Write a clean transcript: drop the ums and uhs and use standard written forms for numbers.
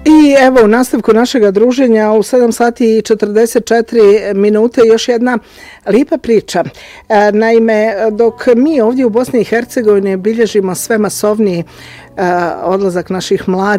I evo u nastavku našega druženja u 7 sati i 44 minute još jedna lijepa priča. Naime, dok mi ovdje u Bosni i Hercegovini bilježimo sve masovniji odlazak naših mladih